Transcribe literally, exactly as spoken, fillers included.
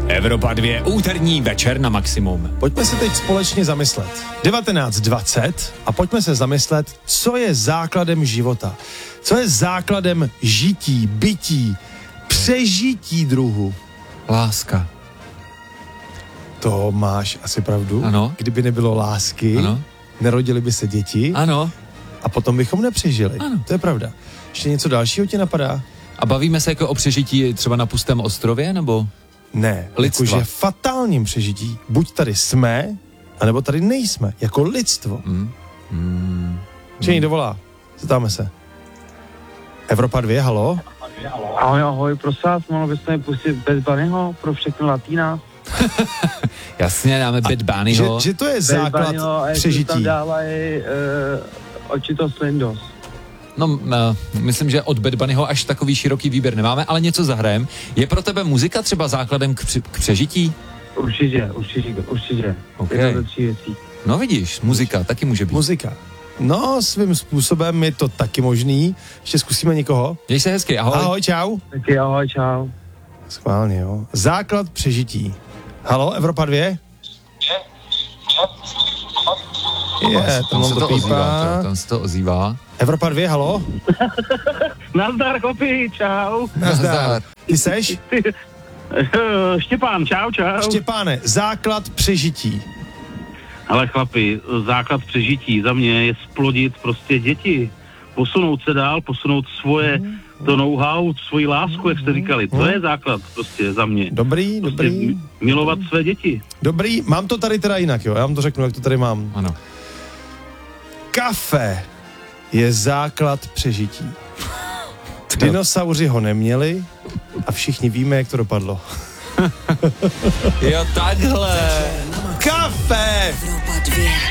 Evropa dva, úterní večer na maximum. Pojďme se teď společně zamyslet. devatenáct dvacet a pojďme se zamyslet, co je základem života. Co je základem žití, bytí, přežití druhu. Láska. To máš asi pravdu. Ano. Kdyby nebylo lásky, ano. Nerodily by se děti. Ano. A potom bychom nepřežili. Ano. To je pravda. Ještě něco dalšího ti napadá? A bavíme se jako o přežití třeba na pustém ostrově, nebo? Ne, Lidstva. jakože fatálním přežití. Buď tady jsme, anebo tady nejsme, jako lidstvo. Mm. Mm. Že někdo volá? Zeptáme se. Evropa dva, halo? Ahoj, ahoj, prosím vás, mohl byste mi pustit Bad Bunnyho pro všechny Latína? Jasně, dáme Bad Bunnyho. Že, že to je základ Bunnyho, přežití. tam dávají uh, očito Slindos. No, uh, myslím, že od Bad Bunnyho až takový široký výběr nemáme, ale něco zahrajem. Je pro tebe muzika třeba základem k, při- k přežití? Určitě, určitě, určitě. Okay. Jedna ze tří věcí. No vidíš, muzika taky může být. Muzika. No, svým způsobem je to taky možný. Ještě zkusíme někoho. Měj se hezky, ahoj. Ahoj, čau. Taky ahoj, čau. Schválně, jo. Základ přežití. Halo, Evropa dva? Je, Tam se tam to to ozývá, pípá. to, tam se to ozývá. Evropa dva, halo? Nazdar, kopi, čau. Nazdar. Ty seš? Štěpán, čau, čau. Štěpáne, základ přežití. Ale chlapi, základ přežití za mě je splodit prostě děti. Posunout se dál, posunout svoje, to know-how, svoji lásku, jak jste říkali. To je základ prostě za mě. Dobrý, Prostě dobrý. m- milovat své děti. Dobrý, mám to tady teda jinak, jo. Já vám to řeknu, jak to tady mám. Ano. Kafe je základ přežití. Dinosauři ho neměli a všichni víme, jak to dopadlo. Jo, takhle. Kafe! Evropa dva.